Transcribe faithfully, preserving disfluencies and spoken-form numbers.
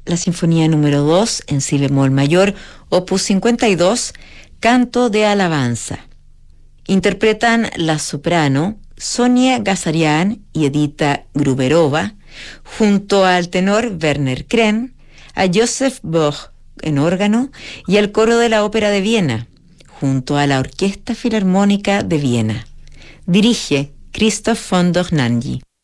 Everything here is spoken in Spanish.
la Sinfonía número dos en si bemol mayor, opus cincuenta y dos, Canto de Alabanza. Interpretan la soprano Sonia Gazarian y Edita Gruberova, junto al tenor Werner Kren, a Joseph Boch en órgano y al coro de la Ópera de Viena, junto a la Orquesta Filarmónica de Viena. Dirige Christoph von Dohnanyi.